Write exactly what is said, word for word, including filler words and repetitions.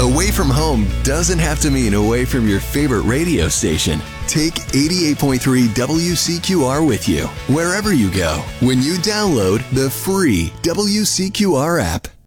Away from home doesn't have to mean away from your favorite radio station. Take eighty-eight point three W C Q R with you wherever you go when you download the free W C Q R app.